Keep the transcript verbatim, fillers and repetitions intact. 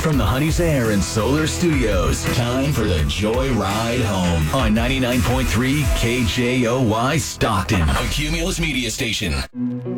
From the Honey's Air and Solar Studios, time for the Joy Ride Home on ninety-nine point three K J O Y Stockton, a Cumulus media station.